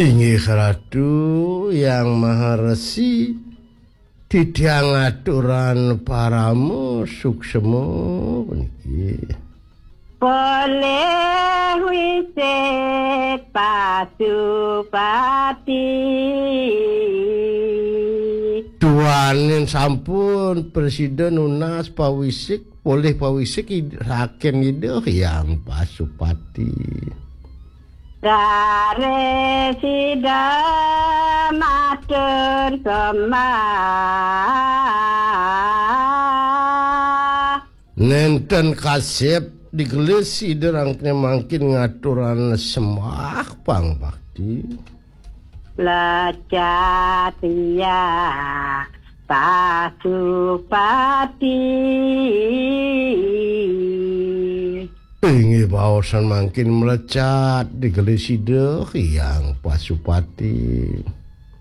Inggih Ratu yang Maha Resi, tidang aturan paramu suksemo puniki. Boleh wiset Pasupati. Tuanin sampun Presiden Unas Pawisik, boleh Pawisik hakim itu yang Pasupati. Rare sida matur semua. Nenten kasep digelesi derangnya makin ngaturan semah pang bakti. Lecatia Pasupati. Ingi bawasan makin melecat digelesi deh yang Pasupati.